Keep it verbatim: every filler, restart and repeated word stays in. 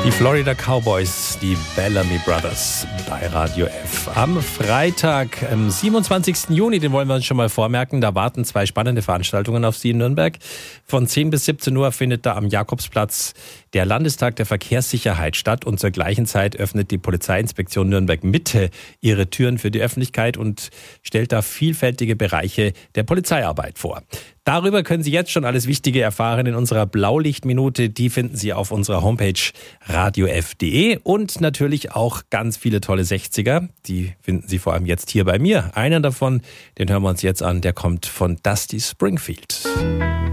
Die Florida Cowboys, die Bellamy Brothers bei Radio F. Am Freitag, am siebenundzwanzigsten Juni, den wollen wir uns schon mal vormerken, da warten zwei spannende Veranstaltungen auf Sie in Nürnberg. Von zehn bis siebzehn Uhr findet da am Jakobsplatz der Landestag der Verkehrssicherheit statt und zur gleichen Zeit öffnet die Polizeiinspektion Nürnberg Mitte ihre Türen für die Öffentlichkeit und stellt da vielfältige Bereiche der Polizeiarbeit vor. Darüber können Sie jetzt schon alles Wichtige erfahren in unserer Blaulichtminute. Die finden Sie auf unserer Homepage radio f punkt de und natürlich auch ganz viele tolle sechziger. Die finden Sie vor allem jetzt hier bei mir. Einen davon, den hören wir uns jetzt an, der kommt von Dusty Springfield.